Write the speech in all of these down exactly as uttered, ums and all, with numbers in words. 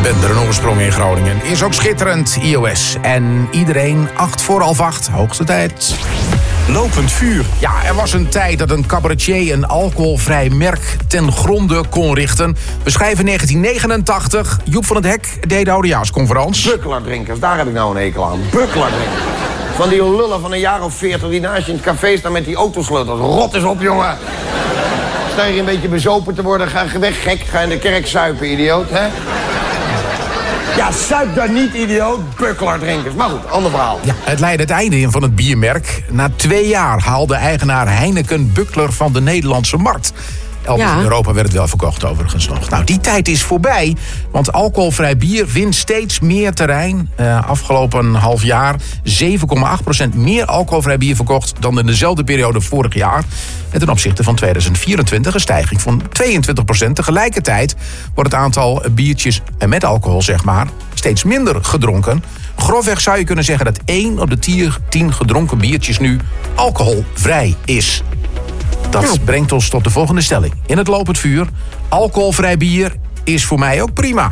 Ben er een oorsprong in Groningen. Is ook schitterend, I O S. En iedereen acht voor half acht, hoogste tijd. Lopend vuur. Ja, er was een tijd dat een cabaretier een alcoholvrij merk ten gronde kon richten. We schrijven negentien negenentachtig. Joep van het Hek deed de oudejaarsconferentie. Bukkelaardrinkers, daar heb ik nou een hekel aan. Bukkelaardrinkers. Van die lullen van een jaar of veertig die naast je in het café staan met die autosleutels. Rot eens op, jongen. Sta je een beetje bezopen te worden, ga weg, gek. Ga in de kerk zuipen, idioot, hè? Ja, zuip daar niet, idioot. Bukkelaardrinkers. Maar goed, ander verhaal. Ja, het leidde het einde in van het biermerk. Na twee jaar haalde eigenaar Heineken Buckler van de Nederlandse markt. Elders ja. in Europa werd het wel verkocht overigens nog. Nou, die tijd is voorbij, want alcoholvrij bier wint steeds meer terrein. Uh, afgelopen half jaar zeven komma acht procent meer alcoholvrij bier verkocht dan in dezelfde periode vorig jaar. En ten opzichte van tweeduizend vierentwintig een stijging van tweeëntwintig procent. Tegelijkertijd wordt het aantal biertjes met alcohol, zeg maar, steeds minder gedronken. Grofweg zou je kunnen zeggen dat één op de tien gedronken biertjes nu alcoholvrij is. Dat nou. brengt ons tot de volgende stelling. In het lopend vuur, alcoholvrij bier is voor mij ook prima.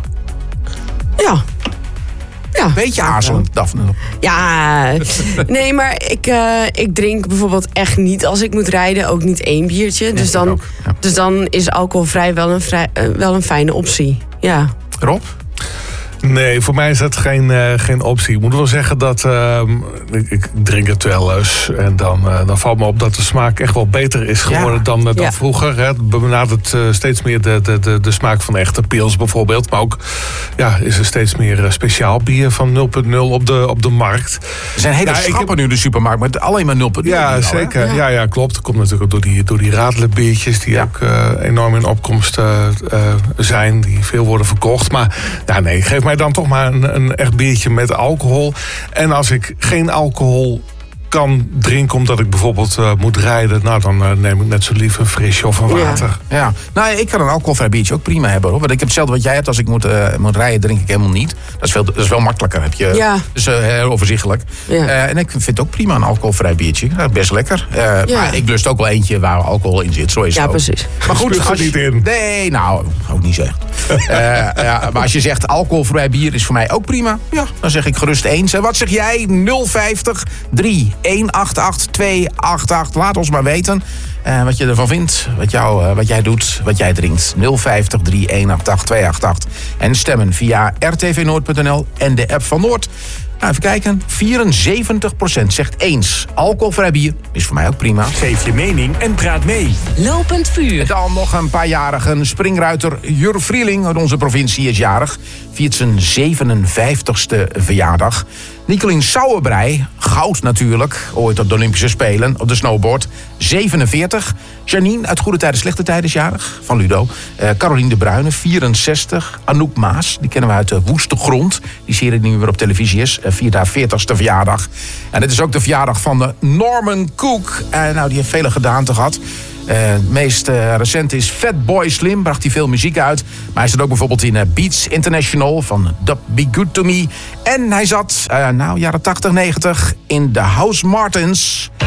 Ja. Ja. Beetje aarzelend, Daphne. Ja, nee, maar ik, uh, ik drink bijvoorbeeld echt niet als ik moet rijden. Ook niet één biertje. Dus, dan, ja. dus dan is alcoholvrij wel een, vrij, uh, wel een fijne optie. Ja. Rob? Nee, voor mij is dat geen, uh, geen optie. Ik moet wel zeggen dat uh, ik, ik drink het wel eens. En dan, uh, dan valt me op dat de smaak echt wel beter is geworden ja. dan, dan ja. vroeger. Het benadert uh, steeds meer de, de, de, de smaak van echte pils bijvoorbeeld. Maar ook ja, is er steeds meer uh, speciaal bier van nul punt nul op de, op de markt. Er zijn hele ja, schappen heb... nu de supermarkt met alleen maar nul punt nul. Ja, zeker. Ja. Ja, ja, klopt. Dat komt natuurlijk door die, door die radelenbiertjes die ja. ook uh, enorm in opkomst uh, uh, zijn. Die veel worden verkocht. Maar ja, nee, geef mij dan toch maar een, een echt biertje met alcohol. En als ik geen alcohol kan drinken omdat ik bijvoorbeeld uh, moet rijden, nou dan uh, neem ik net zo lief een frisje of een water. Ja, ja. Nou, ik kan een alcoholvrij biertje ook prima hebben, hoor. Want ik heb hetzelfde wat jij hebt. Als ik moet, uh, moet rijden, drink ik helemaal niet. Dat is, veel, dat is wel makkelijker. Heb je, ja. Dus uh, heel overzichtelijk. Ja. Uh, en ik vind het ook prima, een alcoholvrij biertje. Dat is best lekker. Uh, ja. Maar ik lust ook wel eentje waar alcohol in zit. Zo is het ja, ook. Precies. Maar goed, als je... niet in. Nee, nou, ook niet zeggen. uh, ja, maar als je zegt alcoholvrij bier is voor mij ook prima, ja, dan zeg ik gerust eens. En wat zeg jij? nul vijftig drie een acht acht twee acht acht. Laat ons maar weten uh, wat je ervan vindt, wat, jou, uh, wat jij doet, wat jij drinkt. nul vijftig drie een acht acht twee acht acht. En stemmen via r t v noord punt n l en de app van Noord. Nou, even kijken. vierenzeventig procent zegt eens. Alcoholvrij bier is voor mij ook prima. Geef je mening en praat mee. Lopend vuur. En dan nog een paar jarigen. Springruiter Jur Vrieling uit onze provincie is jarig. Viert zijn zevenenvijftigste verjaardag. Nicolien Sauerbrei, goud natuurlijk, ooit op de Olympische Spelen, op de snowboard, zevenenveertig. Janine uit Goede Tijden, Slechte Tijden is jarig, van Ludo. Uh, Caroline de Bruyne, vierenzestig. Anouk Maas, die kennen we uit de Woeste Grond. Die serie die nu weer op televisie is, uh, viert haar veertigste verjaardag. En dit is ook de verjaardag van de Norman Cook. Uh, nou, die heeft vele gedaanten gehad. Uh, het meest uh, recent is Fatboy Slim, bracht hij veel muziek uit. Maar hij zat ook bijvoorbeeld in uh, Beats International van Dub Be Good To Me. En hij zat, uh, nou, jaren tachtig, negentig in The House Martins.